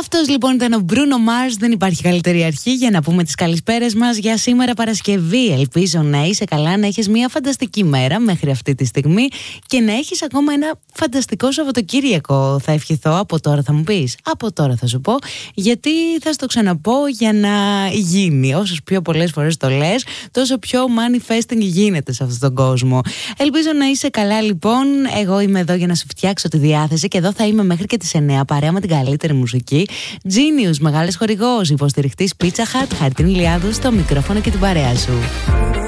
Αυτός λοιπόν ήταν ο Bruno Mars. Δεν υπάρχει καλύτερη αρχή για να πούμε τις καλησπέρες μας για σήμερα Παρασκευή. Ελπίζω να είσαι καλά, να έχεις μια φανταστική μέρα μέχρι αυτή τη στιγμή και να έχεις ακόμα ένα φανταστικό Σαββατοκύριακο. Θα ευχηθώ από τώρα, θα μου πεις. Από τώρα θα σου πω, γιατί θα στο ξαναπώ για να γίνει. Όσο πιο πολλές φορές το λες, τόσο πιο manifesting γίνεται σε αυτόν τον κόσμο. Ελπίζω να είσαι καλά λοιπόν. Εγώ είμαι εδώ για να σου φτιάξω τη διάθεση και εδώ θα είμαι μέχρι και τις 9 παρέα με την καλύτερη μουσική. Genius, μεγάλος χορηγός, υποστηριχτής Pizza Hut, Χαρτίν Λιάδου στο μικρόφωνο και την παρέα σου.